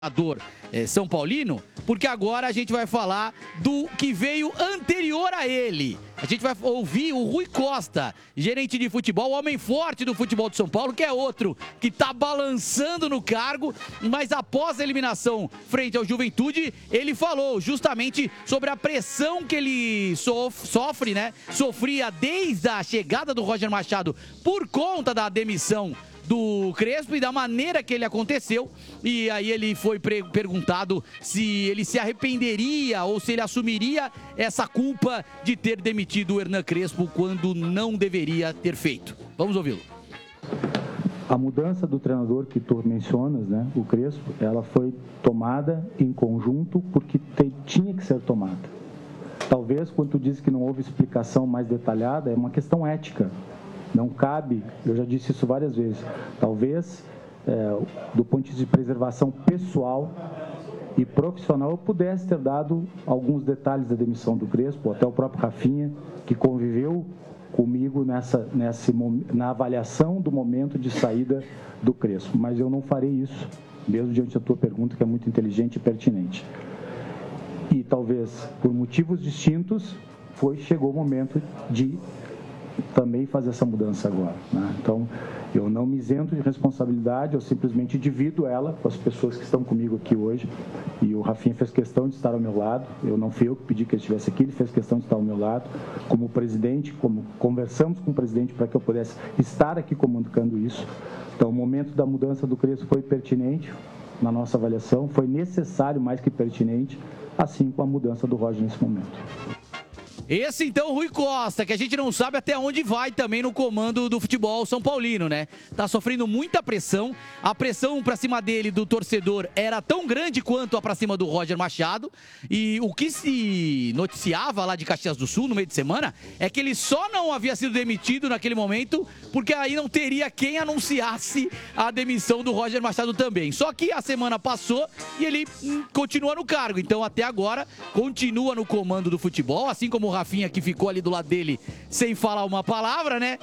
São Paulino, porque agora a gente vai falar do que veio anterior a ele. A gente vai ouvir o Rui Costa, gerente de futebol, o homem forte do futebol de São Paulo, que é outro que tá balançando no cargo, mas após a eliminação frente ao Juventude, ele falou justamente sobre a pressão que ele sofre, né? Sofria desde a chegada do Roger Machado por conta da demissão do Crespo e da maneira que ele aconteceu. E aí ele foi perguntado se ele se arrependeria ou se ele assumiria essa culpa de ter demitido o Hernan Crespo quando não deveria ter feito. Vamos ouvi-lo. A mudança do treinador que tu mencionas, né, o Crespo, ela foi tomada em conjunto porque tinha que ser tomada. Talvez, quando tu diz que não houve explicação mais detalhada, é uma questão ética. Não cabe, eu já disse isso várias vezes, talvez do ponto de vista de preservação pessoal e profissional eu pudesse ter dado alguns detalhes da demissão do Crespo, até o próprio Rafinha, que conviveu comigo na avaliação do momento de saída do Crespo, mas eu não farei isso, mesmo diante da tua pergunta, que é muito inteligente e pertinente. E talvez por motivos distintos chegou o momento de também fazer essa mudança agora, né? Então, eu não me isento de responsabilidade, eu simplesmente divido ela com as pessoas que estão comigo aqui hoje, e o Rafinha fez questão de estar ao meu lado, não fui eu que pedi que ele estivesse aqui, ele fez questão de estar ao meu lado, como presidente, como conversamos com o presidente para que eu pudesse estar aqui comandando isso. Então, o momento da mudança do Crespo foi pertinente na nossa avaliação, foi necessário mais que pertinente, assim como a mudança do Roger nesse momento. Esse então, Rui Costa, que a gente não sabe até onde vai também no comando do futebol São Paulino, né? Tá sofrendo muita pressão. A pressão pra cima dele, do torcedor, era tão grande quanto a pra cima do Roger Machado. E o que se noticiava lá de Caxias do Sul no meio de semana é que ele só não havia sido demitido naquele momento porque aí não teria quem anunciasse a demissão do Roger Machado também. Só que a semana passou e ele continua no cargo. Então, até agora, continua no comando do futebol, assim como o Rafinha, que ficou ali do lado dele sem falar uma palavra, né?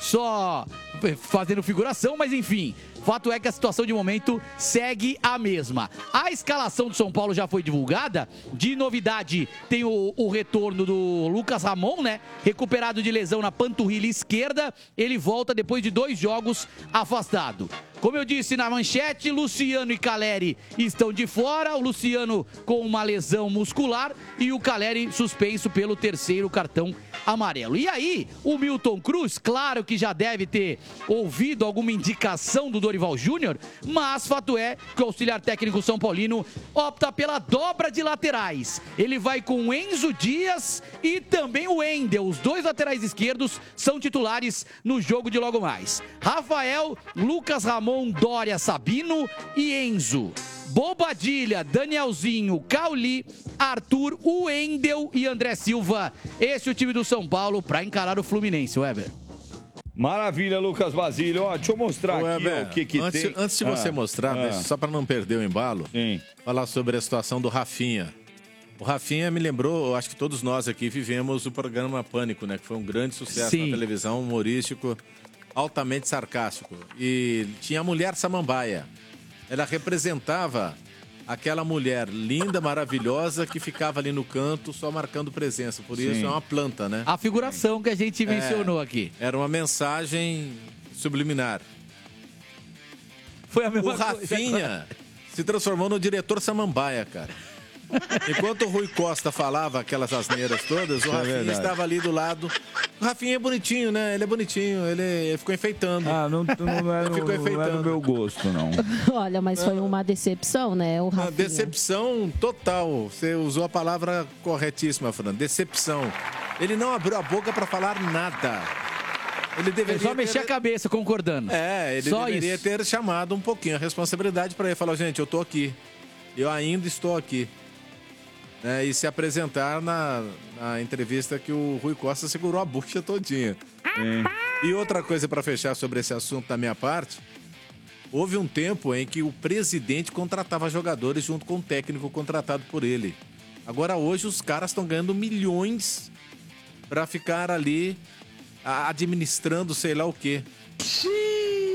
Só fazendo figuração, mas enfim. Fato é que a situação de momento segue a mesma. A escalação do São Paulo já foi divulgada. De novidade, tem o retorno do Lucas Ramon, né? Recuperado de lesão na panturrilha esquerda. Ele volta depois de 2 jogos afastado. Como eu disse na manchete, Luciano e Caleri estão de fora. O Luciano com uma lesão muscular e o Caleri suspenso pelo 3º cartão amarelo. E aí, o Milton Cruz, claro que já deve ter ouvido alguma indicação do Dorival Júnior, mas fato é que o auxiliar técnico São Paulino opta pela dobra de laterais. Ele vai com Enzo Dias e também o Wendel. Os 2 laterais esquerdos são titulares no jogo de logo mais. Rafael, Lucas Ramon, Dória, Sabino e Enzo. Bobadilha, Danielzinho, Cauli, Arthur, Wendel e André Silva. Esse é o time do São Paulo para encarar o Fluminense, Weber. Maravilha, Lucas Basílio. Ó, deixa eu mostrar aqui o que tem. Antes de você mostrar, só para não perder o embalo, falar sobre a situação do Rafinha. O Rafinha me lembrou, acho que todos nós aqui vivemos o programa Pânico, né? Que foi um grande sucesso na televisão, humorístico, altamente sarcástico. E tinha a mulher Samambaia. Ela representava aquela mulher linda, maravilhosa, que ficava ali no canto só marcando presença. Por isso é uma planta, né? A figuração que a gente mencionou aqui. Era uma mensagem subliminar. Foi a mesma coisa. O Rafinha se transformou no diretor Samambaia, cara. Enquanto o Rui Costa falava aquelas asneiras todas, o Rafinha estava ali do lado. O Rafinha é bonitinho, né? Ele é bonitinho, ele ficou enfeitando. Não é do meu gosto, não. Olha, mas foi uma decepção, né, o Rafinha? Uma decepção total. Você usou a palavra corretíssima, Fernando. Decepção. Ele não abriu a boca para falar nada. Ele deveria só mexer a cabeça, concordando. Ele só deveria ter chamado um pouquinho a responsabilidade para ele. Falar, gente, eu tô aqui. Eu ainda estou aqui. E se apresentar na entrevista que o Rui Costa segurou a bucha todinha. E outra coisa para fechar sobre esse assunto da minha parte, houve um tempo em que o presidente contratava jogadores junto com o técnico contratado por ele. Agora hoje os caras estão ganhando milhões para ficar ali administrando sei lá o quê.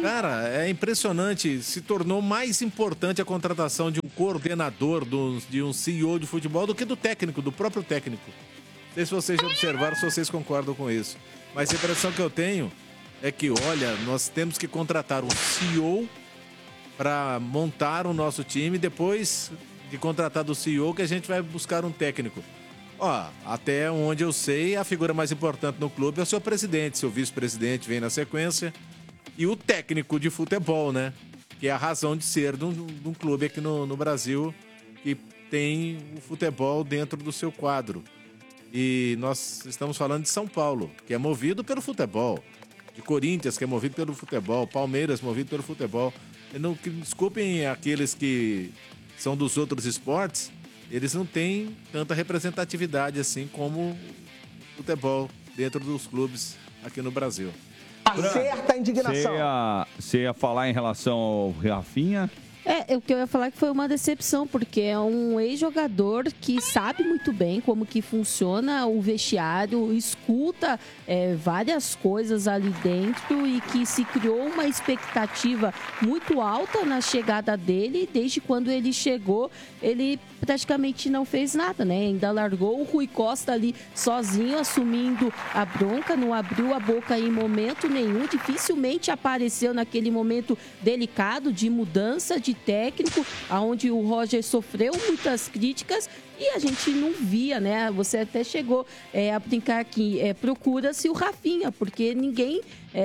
Cara, é impressionante. Se tornou mais importante a contratação de um coordenador, de um CEO de futebol, do que do técnico, do próprio técnico. Não sei se vocês já observaram, se vocês concordam com isso. Mas a impressão que eu tenho é que, olha, nós temos que contratar um CEO para montar o nosso time. Depois de contratar do CEO, que a gente vai buscar um técnico. Ó, até onde eu sei, a figura mais importante no clube é o seu presidente. Seu vice-presidente vem na sequência. E o técnico de futebol, né? Que é a razão de ser de um clube aqui no Brasil que tem o futebol dentro do seu quadro. E nós estamos falando de São Paulo, que é movido pelo futebol. De Corinthians, que é movido pelo futebol. Palmeiras, movido pelo futebol. Não, desculpem aqueles que são dos outros esportes, eles não têm tanta representatividade assim como o futebol dentro dos clubes aqui no Brasil. Acerta a indignação. Você ia falar em relação ao Rafinha? O que eu ia falar que foi uma decepção, porque é um ex-jogador que sabe muito bem como que funciona o vestiário, escuta várias coisas ali dentro e que se criou uma expectativa muito alta na chegada dele. Desde quando ele chegou, ele praticamente não fez nada, né? Ainda largou o Rui Costa ali sozinho, assumindo a bronca, não abriu a boca em momento nenhum, dificilmente apareceu naquele momento delicado de mudança de técnico, onde o Roger sofreu muitas críticas e a gente não via, né? Você até chegou a brincar aqui, procura-se o Rafinha, porque ninguém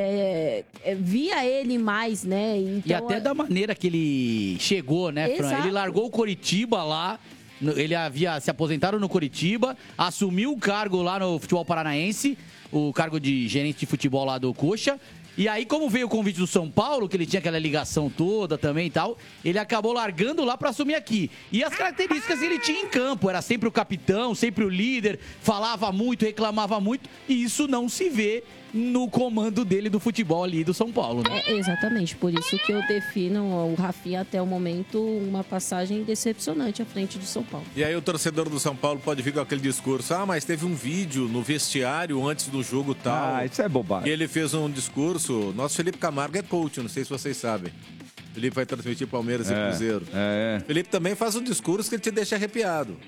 via ele mais, né? Então, e até da maneira que ele chegou, né, Fran? Exato. Ele largou o Coritiba lá, ele havia se aposentado no Coritiba, assumiu o cargo lá no futebol paranaense, o cargo de gerente de futebol lá do Coxa. E aí, como veio o convite do São Paulo, que ele tinha aquela ligação toda também e tal, ele acabou largando lá pra assumir aqui. E as características ele tinha em campo, era sempre o capitão, sempre o líder, falava muito, reclamava muito, e isso não se vê no comando dele do futebol ali do São Paulo, né? Exatamente, por isso que eu defino o Rafinha até o momento uma passagem decepcionante à frente do São Paulo. E aí o torcedor do São Paulo pode vir com aquele discurso, mas teve um vídeo no vestiário antes do jogo tal. Isso é bobagem. E ele fez um discurso, nosso Felipe Camargo é coach, não sei se vocês sabem. Felipe vai transmitir Palmeiras e Cruzeiro. Felipe também faz um discurso que ele te deixa arrepiado.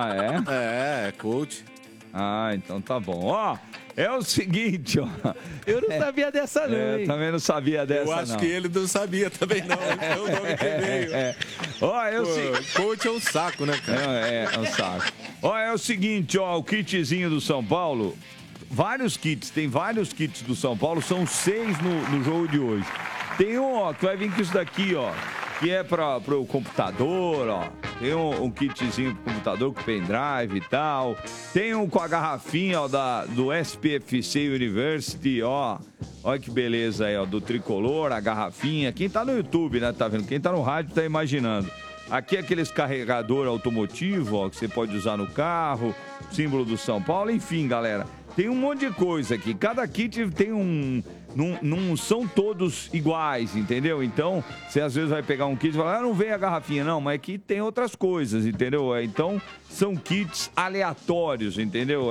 É coach. Então tá bom. Ó, é o seguinte, ó. Eu não sabia dessa, não. Eu também não sabia dessa, Eu acho que ele não sabia também, não. É o nome que veio. Ó, coach é um saco, né, cara? É um saco. Ó, é o seguinte, ó, o kitzinho do São Paulo, tem vários kits do São Paulo, são 6 no jogo de hoje. Tem um, ó, que vai vir com isso daqui, ó, que é pro computador, ó. Tem um kitzinho pro computador com pendrive e tal. Tem um com a garrafinha, ó, do SPFC University, ó. Olha que beleza aí, ó, do tricolor, a garrafinha. Quem tá no YouTube, né, tá vendo? Quem tá no rádio tá imaginando. Aqui é aqueles carregador automotivo, ó, que você pode usar no carro, símbolo do São Paulo, enfim, galera. Tem um monte de coisa aqui. Cada kit tem não são todos iguais, entendeu? Então, você às vezes vai pegar um kit e falar, não vem a garrafinha, não, mas aqui tem outras coisas, entendeu? Então, são kits aleatórios, entendeu?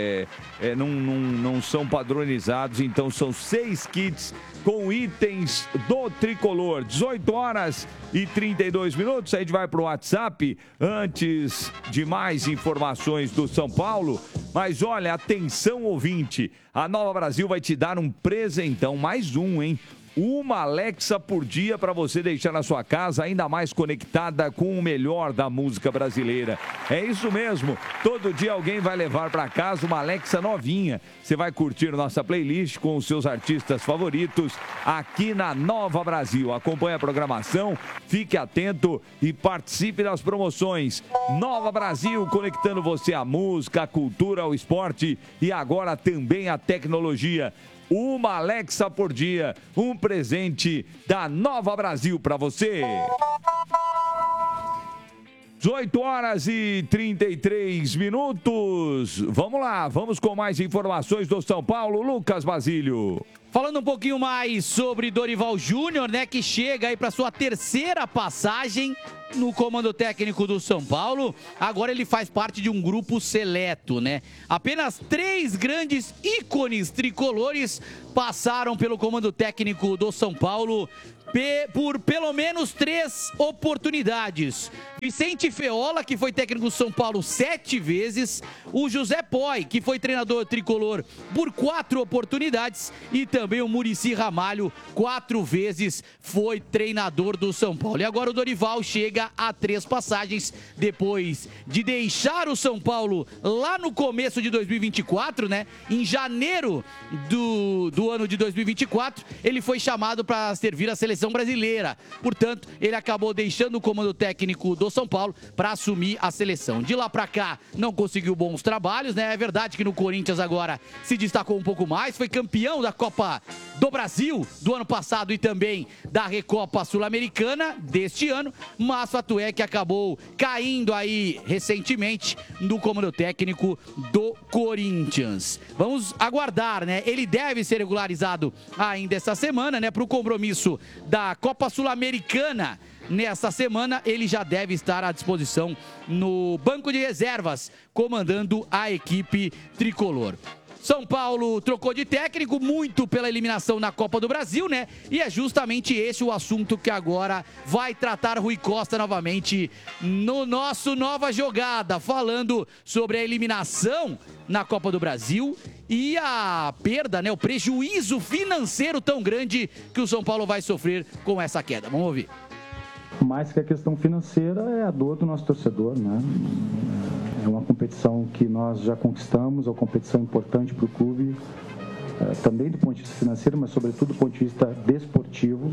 Não são padronizados, então são 6 kits com itens do tricolor. 18 horas e 32 minutos. A gente vai pro WhatsApp antes de mais informações do São Paulo. Mas olha, atenção ouvinte, a Nova Brasil vai te dar um presentão, mais um, hein? Uma Alexa por dia para você deixar na sua casa ainda mais conectada com o melhor da música brasileira. É isso mesmo, todo dia alguém vai levar para casa uma Alexa novinha. Você vai curtir nossa playlist com os seus artistas favoritos aqui na Nova Brasil. Acompanhe a programação, fique atento e participe das promoções. Nova Brasil, conectando você à música, à cultura, ao esporte e agora também à tecnologia. Uma Alexa por dia, um presente da Nova Brasil para você. 18 horas e 33 minutos. Vamos lá, vamos com mais informações do São Paulo. Lucas Basílio. Falando um pouquinho mais sobre Dorival Júnior, né, que chega aí para sua terceira passagem no comando técnico do São Paulo. Agora ele faz parte de um grupo seleto, né? Apenas 3 grandes ícones tricolores passaram pelo comando técnico do São Paulo por pelo menos 3 oportunidades. Vicente Feola, que foi técnico do São Paulo 7 vezes, o José Poi, que foi treinador tricolor por 4 oportunidades, e também o Muricy Ramalho, 4 vezes foi treinador do São Paulo. E agora o Dorival chega a 3 passagens, depois de deixar o São Paulo lá no começo de 2024, né? Em janeiro do ano de 2024, ele foi chamado para servir a seleção brasileira. Portanto, ele acabou deixando o comando técnico do São Paulo para assumir a seleção. De lá para cá, não conseguiu bons trabalhos, né? É verdade que no Corinthians agora se destacou um pouco mais, foi campeão da Copa do Brasil do ano passado e também da Recopa Sul-Americana deste ano, mas fato é que acabou caindo aí recentemente no comando técnico do Corinthians. Vamos aguardar, né? Ele deve ser regularizado ainda essa semana, né? Para o compromisso da Copa Sul-Americana. Nessa semana, ele já deve estar à disposição no banco de reservas, comandando a equipe tricolor. São Paulo trocou de técnico muito pela eliminação na Copa do Brasil, né? E é justamente esse o assunto que agora vai tratar Rui Costa novamente no nosso Nova Jogada, falando sobre a eliminação na Copa do Brasil e a perda, né? O prejuízo financeiro tão grande que o São Paulo vai sofrer com essa queda. Vamos ouvir. Mais que a questão financeira, é a dor do nosso torcedor, né? É uma competição que nós já conquistamos, é uma competição importante para o clube, também do ponto de vista financeiro, mas sobretudo do ponto de vista desportivo.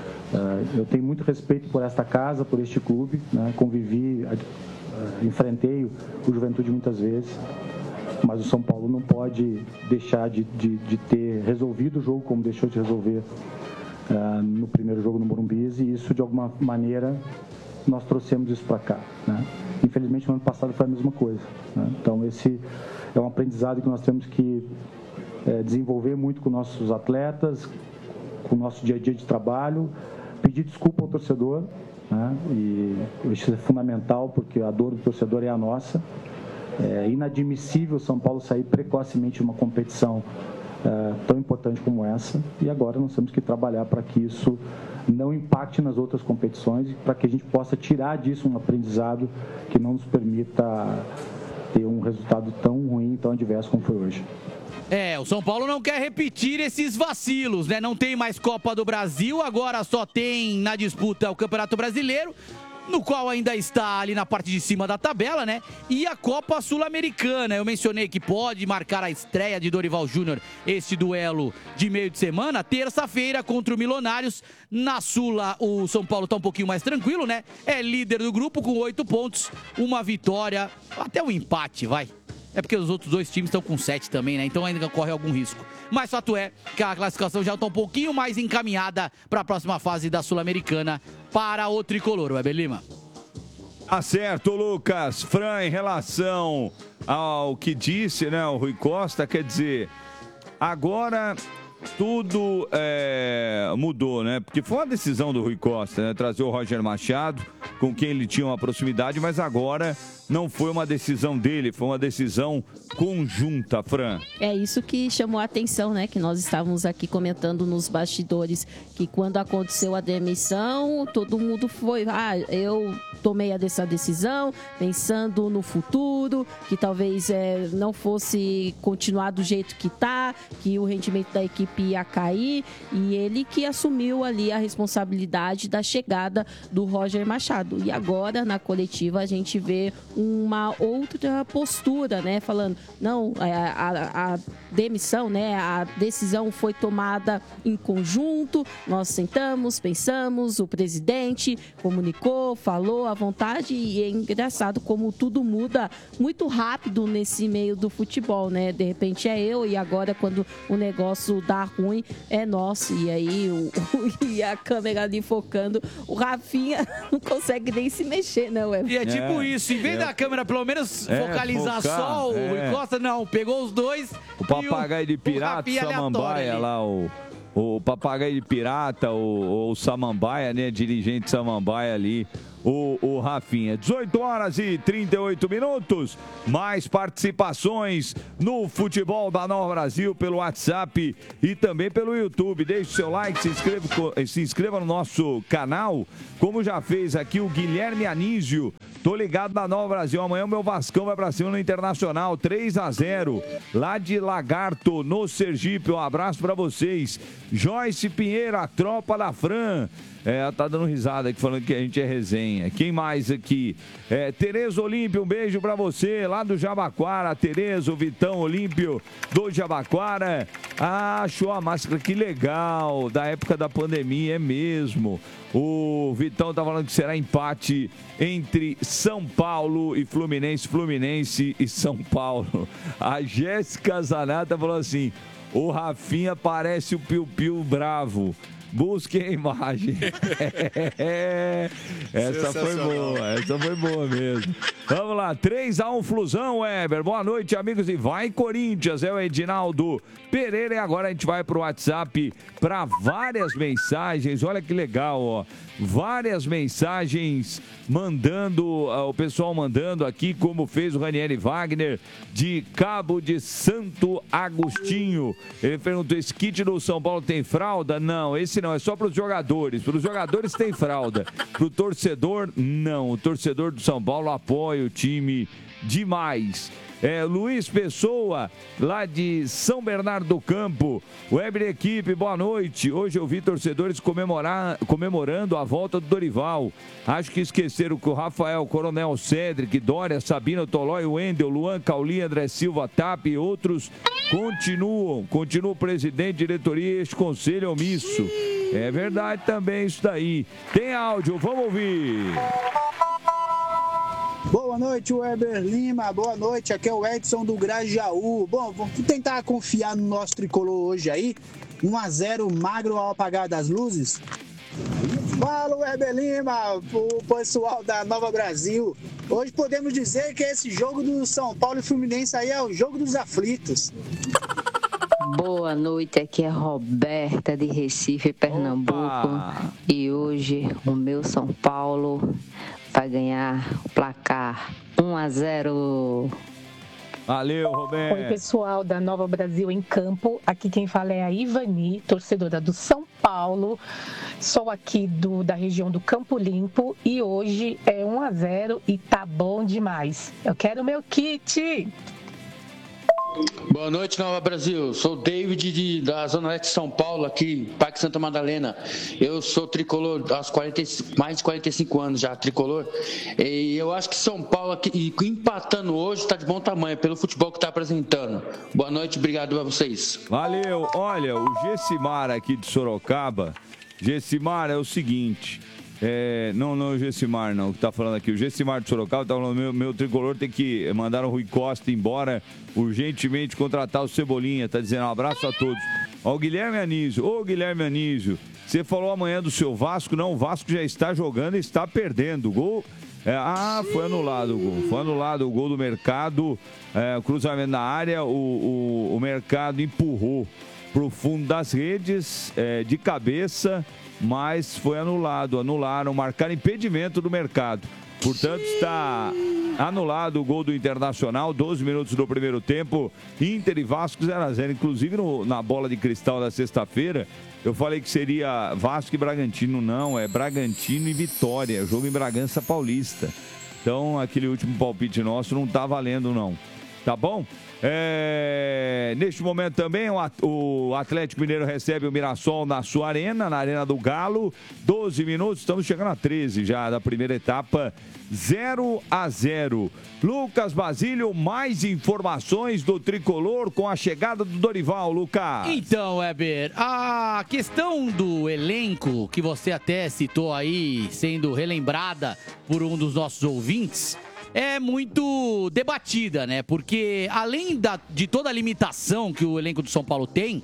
Eu tenho muito respeito por esta casa, por este clube, né? Convivi, enfrentei o Juventude muitas vezes, mas o São Paulo não pode deixar de ter resolvido o jogo como deixou de resolver no primeiro jogo no Morumbi, e isso de alguma maneira nós trouxemos isso para cá, né? Infelizmente no ano passado foi a mesma coisa, né? Então esse é um aprendizado que nós temos que desenvolver muito com nossos atletas, com o nosso dia a dia de trabalho, pedir desculpa ao torcedor, né? E isso é fundamental porque a dor do torcedor é a nossa. É inadmissível o São Paulo sair precocemente de uma competição tão importante como essa, e agora nós temos que trabalhar para que isso não impacte nas outras competições e para que a gente possa tirar disso um aprendizado que não nos permita ter um resultado tão ruim, tão adverso como foi hoje. O São Paulo não quer repetir esses vacilos, né? Não tem mais Copa do Brasil, agora só tem na disputa o Campeonato Brasileiro, no qual ainda está ali na parte de cima da tabela, né? E a Copa Sul-Americana. Eu mencionei que pode marcar a estreia de Dorival Júnior, este duelo de meio de semana, terça-feira contra o Milionários. Na Sula, o São Paulo tá um pouquinho mais tranquilo, né? É líder do grupo com 8 pontos, uma vitória, até um empate, vai. É porque os outros 2 times estão com 7 também, né? Então ainda corre algum risco. Mas fato é que a classificação já está um pouquinho mais encaminhada para a próxima fase da Sul-Americana para o tricolor, Weber Lima. Tá certo, Lucas. Fran, em relação ao que disse, né, o Rui Costa, quer dizer, agora tudo mudou, né? Porque foi uma decisão do Rui Costa, né? Trazer o Roger Machado, com quem ele tinha uma proximidade, mas agora não foi uma decisão dele, foi uma decisão conjunta, Fran. É isso que chamou a atenção, né? Que nós estávamos aqui comentando nos bastidores, que quando aconteceu a demissão, todo mundo foi, eu tomei essa decisão pensando no futuro, que talvez não fosse continuar do jeito que tá, que o rendimento da equipe ia cair, e ele que assumiu ali a responsabilidade da chegada do Roger Machado. E agora, na coletiva, a gente vê uma outra postura, né? Falando, não, a demissão, né? A decisão foi tomada em conjunto, nós sentamos, pensamos, o presidente comunicou, falou à vontade, e é engraçado como tudo muda muito rápido nesse meio do futebol, né? De repente é eu, e agora quando o negócio dá tá ruim, é nosso. E aí e a câmera ali focando, o Rafinha não consegue nem se mexer, não. E é tipo isso, em vez da câmera pelo menos focalizar focar, só o Rui Costa, não, pegou os dois. O papagaio de pirata, o Samambaia lá, o papagaio de pirata, o Samambaia, né? Dirigente Samambaia ali. O Rafinha. 18 horas e 38 minutos. Mais participações no Futebol da Nova Brasil pelo WhatsApp e também pelo YouTube. Deixe o seu like, se inscreva no nosso canal, como já fez aqui o Guilherme Anísio. Tô ligado na Nova Brasil. Amanhã o meu Vascão vai pra cima no Internacional. 3-0. Lá de Lagarto, no Sergipe. Um abraço pra vocês. Joyce Pinheiro, a tropa da Fran. Tá dando risada aqui falando que a gente é resenha. Quem mais aqui? Tereza Olímpio, um beijo pra você, lá do Jabaquara. Tereza, o Vitão Olímpio do Jabaquara. Achou a máscara, que legal, da época da pandemia, é mesmo. O Vitão tá falando que será empate entre São Paulo e Fluminense, Fluminense e São Paulo. A Jéssica Zanata falou assim: o Rafinha parece o Piu Piu bravo. Busque a imagem. Essa foi boa mesmo. Vamos lá, 3-1 Flusão, Weber. Boa noite, amigos. E vai Corinthians, é o Edinaldo Pereira. E agora a gente vai pro WhatsApp para várias mensagens. Olha que legal, ó. Várias mensagens o pessoal mandando aqui, como fez o Ranieri Wagner, de Cabo de Santo Agostinho. Ele perguntou: esse kit do São Paulo tem fralda? Não, esse não, é só para os jogadores. Para os jogadores tem fralda. Para o torcedor, não. O torcedor do São Paulo apoia o time demais. Luiz Pessoa, lá de São Bernardo do Campo. Web Equipe, boa noite. Hoje eu vi torcedores comemorando a volta do Dorival. Acho que esqueceram que o Rafael, Coronel Cedric, Dória, Sabina, Tolói, Wendel, Luan, Cauli, André Silva, Tap e outros continuam. Continua o presidente, diretoria e este conselho omisso. É verdade também isso daí. Tem áudio, vamos ouvir. Boa noite, Weber Lima. Boa noite, aqui é o Edson do Grajaú. Bom, vamos tentar confiar no nosso tricolor hoje aí. 1-0 magro ao apagar das luzes. Fala, Weber Lima, o pessoal da Nova Brasil. Hoje podemos dizer que esse jogo do São Paulo e Fluminense aí é o jogo dos aflitos. Boa noite, aqui é Roberta de Recife, Pernambuco. Opa. E hoje o meu São Paulo vai ganhar o placar 1-0. Valeu, Roberto. Oi, pessoal da Nova Brasil em Campo. Aqui quem fala é a Ivani, torcedora do São Paulo. Sou aqui da região do Campo Limpo e hoje é 1-0 e tá bom demais. Eu quero meu kit. Boa noite, Nova Brasil. Sou o David da Zona Leste de São Paulo, aqui, Parque Santa Madalena. Eu sou tricolor há mais de 45 anos já, tricolor. E eu acho que São Paulo, aqui, empatando hoje, está de bom tamanho, pelo futebol que está apresentando. Boa noite, obrigado a vocês. Valeu. Olha, o Gessimar aqui de Sorocaba. Gessimar, é o seguinte... não o Gessimar, não, que tá falando aqui. O Gessimar de Sorocaba tá falando: meu tricolor tem que mandar o Rui Costa embora urgentemente, contratar o Cebolinha. Tá dizendo: um abraço a todos. Ó, o Guilherme Anísio. Ô, Guilherme Anísio, você falou amanhã do seu Vasco. Não, o Vasco já está jogando e está perdendo. Gol. Foi anulado o gol. Foi anulado o gol do Mercado. Cruzamento na área. O Mercado empurrou pro fundo das redes, de cabeça. Mas foi anularam, marcaram impedimento do Mercado. Portanto, está anulado o gol do Internacional, 12 minutos do primeiro tempo, Inter e Vasco 0-0. Inclusive, na bola de cristal da sexta-feira, eu falei que seria Vasco e Bragantino. Não, é Bragantino e Vitória, jogo em Bragança Paulista. Então, aquele último palpite nosso não está valendo, não. Tá bom? Neste momento também o Atlético Mineiro recebe o Mirassol na sua arena, na Arena do Galo. 12 minutos, estamos chegando a 13 já da primeira etapa. 0-0. Lucas Basílio, mais informações do tricolor com a chegada do Dorival, Lucas. Então, Weber, a questão do elenco que você até citou aí, sendo relembrada por um dos nossos ouvintes, é muito debatida, né? Porque além de toda a limitação que o elenco do São Paulo tem,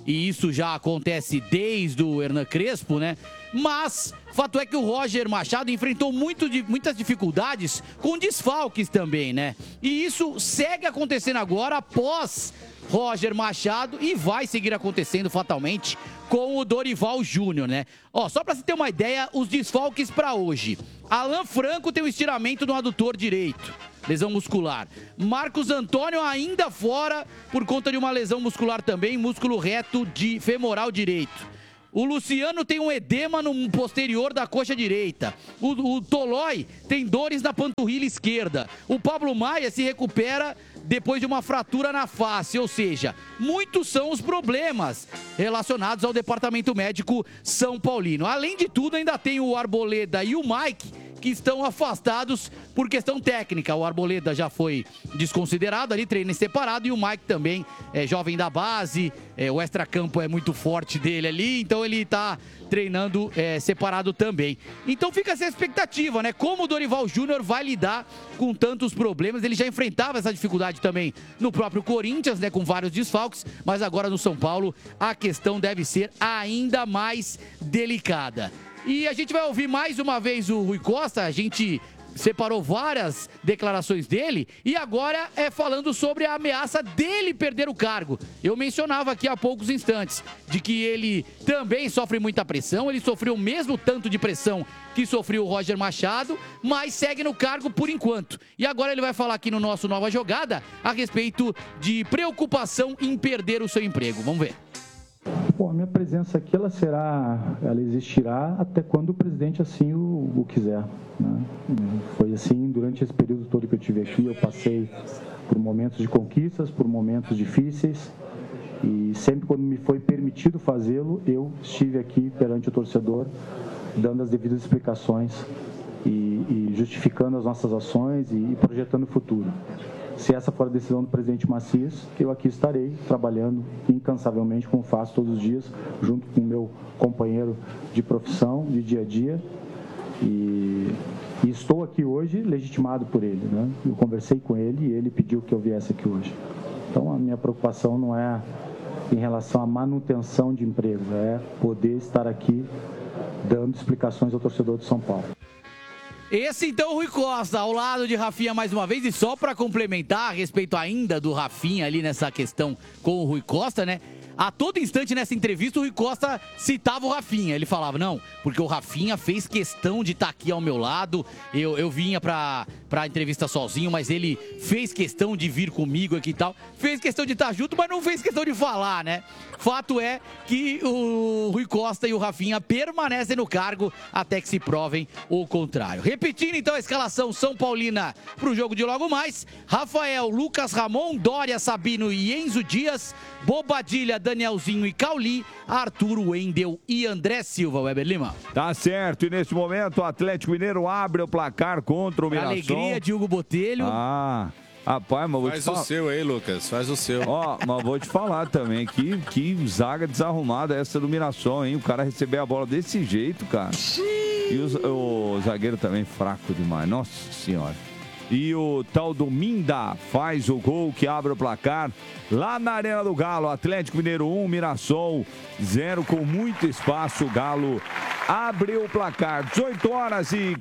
e isso já acontece desde o Hernan Crespo, né? Mas fato é que o Roger Machado enfrentou muitas dificuldades com desfalques também, né? E isso segue acontecendo agora após Roger Machado e vai seguir acontecendo fatalmente com o Dorival Júnior, né? Ó, só pra você ter uma ideia, os desfalques pra hoje. Alan Franco tem um estiramento no adutor direito, lesão muscular. Marcos Antônio ainda fora por conta de uma lesão muscular também, músculo reto de femoral direito. O Luciano tem um edema no posterior da coxa direita. O Tolói tem dores na panturrilha esquerda. O Pablo Maia se recupera depois de uma fratura na face. Ou seja, muitos são os problemas relacionados ao departamento médico São Paulino. Além de tudo, ainda tem o Arboleda e o Mike, que estão afastados por questão técnica. O Arboleda já foi desconsiderado ali, treino em separado, e o Mike também é jovem da base, o extracampo é muito forte dele ali, então ele tá treinando separado também. Então fica essa expectativa, né? Como o Dorival Júnior vai lidar com tantos problemas. Ele já enfrentava essa dificuldade também no próprio Corinthians, né? Com vários desfalques, mas agora no São Paulo a questão deve ser ainda mais delicada. E a gente vai ouvir mais uma vez o Rui Costa, a gente separou várias declarações dele e agora é falando sobre a ameaça dele perder o cargo. Eu mencionava aqui há poucos instantes de que ele também sofre muita pressão, ele sofreu o mesmo tanto de pressão que sofreu o Roger Machado, mas segue no cargo por enquanto. E agora ele vai falar aqui no nosso Nova Jogada a respeito de preocupação em perder o seu emprego. Vamos ver. Bom, a minha presença aqui ela existirá até quando o presidente assim o quiser, né? Foi assim durante esse período todo que eu tive aqui. Eu passei por momentos de conquistas, por momentos difíceis, e sempre quando me foi permitido fazê-lo, eu estive aqui perante o torcedor, dando as devidas explicações e justificando as nossas ações e projetando o futuro. Se essa for a decisão do presidente Macias, eu aqui estarei trabalhando incansavelmente, como faço todos os dias, junto com o meu companheiro de profissão, de dia a dia. E estou aqui hoje legitimado por ele, né? Eu conversei com ele e ele pediu que eu viesse aqui hoje. Então, a minha preocupação não é em relação à manutenção de emprego, é poder estar aqui dando explicações ao torcedor de São Paulo. Esse então o Rui Costa, ao lado de Rafinha mais uma vez, e só para complementar a respeito ainda do Rafinha ali nessa questão com o Rui Costa, né? A todo instante nessa entrevista o Rui Costa citava o Rafinha. Ele falava, não, porque o Rafinha fez questão de estar aqui ao meu lado. Eu vinha pra entrevista sozinho, mas ele fez questão de vir comigo aqui e tal. Fez questão de estar junto, mas não fez questão de falar, né? Fato é que o Rui Costa e o Rafinha permanecem no cargo até que se provem o contrário. Repetindo então a escalação São Paulina pro jogo de logo mais: Rafael, Lucas Ramon, Dória, Sabino e Enzo Dias, Bobadilha, Danielzinho e Cauli, Arthur, Wendel e André Silva. Weber Lima. Tá certo, e nesse momento o Atlético Mineiro abre o placar contra o Mirassol. Alegria de Hugo Botelho. Rapaz, mas vou te falar. Faz o seu aí, Lucas, faz o seu. Ó, mas vou te falar também, que zaga desarrumada essa do Mirassol, hein? O cara receber a bola desse jeito, cara. E o zagueiro também fraco demais, nossa senhora. E o tal do Minda faz o gol que abre o placar lá na Arena do Galo. Atlético Mineiro 1, Mirassol 0, com muito espaço. O Galo abre o placar. 18 horas e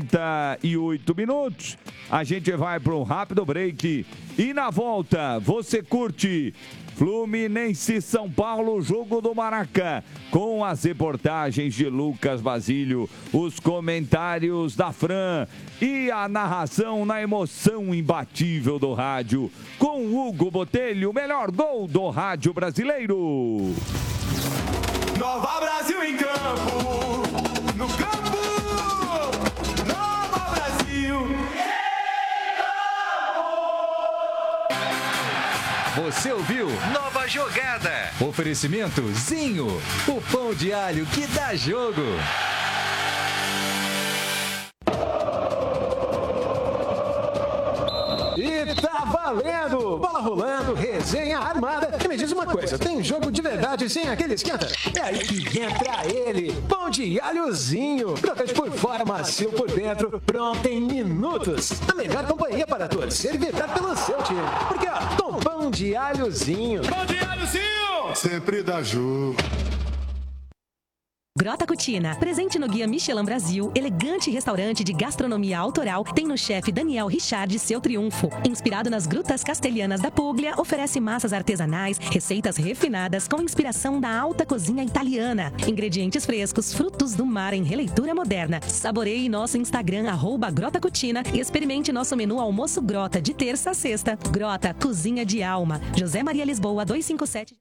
48 minutos. A gente vai para um rápido break. E na volta, você curte Fluminense São Paulo, jogo do Maraca, com as reportagens de Lucas Basílio, os comentários da Fran e a narração na emoção imbatível do rádio, com Hugo Botelho, o melhor gol do rádio brasileiro. Nova Brasil em campo, no campo, Nova Brasil. Você ouviu Nova Jogada. Oferecimento Zinho, o pão de alho que dá jogo. E tá valendo! Bola rolando, resenha armada. E me diz uma coisa, tem jogo de verdade sem aquele esquenta? É aí que entra ele, pão de alhozinho. Crocante por fora, macio por dentro, pronto em minutos. A melhor companhia para torcer e vibrar pelo seu time. Porque, ó, com pão de alhozinho. Pão de alhozinho! sempre dá jogo. Grota Cucina, presente no Guia Michelin Brasil, elegante restaurante de gastronomia autoral, tem no chefe Daniel Richard seu triunfo. Inspirado nas grutas castelhanas da Puglia, oferece massas artesanais, receitas refinadas com inspiração da alta cozinha italiana. Ingredientes frescos, frutos do mar em releitura moderna. Saboreie nosso Instagram, @Grota Cucina, e experimente nosso menu Almoço Grota, de terça a sexta. Grota, cozinha de alma. José Maria Lisboa, 257.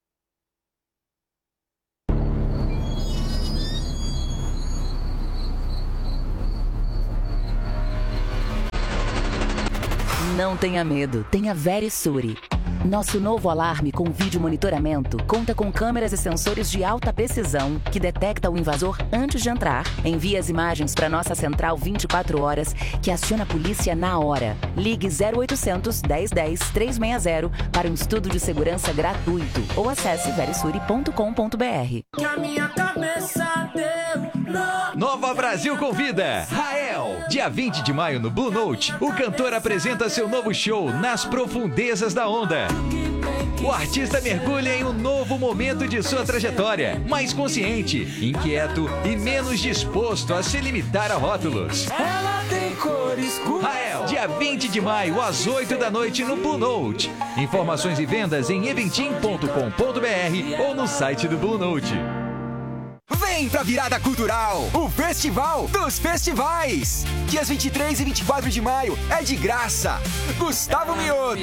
Não tenha medo, tenha Verisuri. Nosso novo alarme com vídeo monitoramento conta com câmeras e sensores de alta precisão que detecta o invasor antes de entrar, envia as imagens para nossa central 24 horas, que aciona a polícia na hora. Ligue 0800 1010 360 para um estudo de segurança gratuito ou acesse verisuri.com.br. Nova Brasil convida Rael. Dia 20 de maio no Blue Note, o cantor apresenta seu novo show Nas Profundezas da Onda. O artista mergulha em um novo momento de sua trajetória, mais consciente, inquieto e menos disposto a se limitar a rótulos. Ela tem cor escura. Rael, dia 20 de maio, às 8 da noite no Blue Note. Informações e vendas em eventim.com.br ou no site do Blue Note. Vem pra Virada Cultural, o Festival dos Festivais. Dias 23 e 24 de maio é de graça. Gustavo Mioto,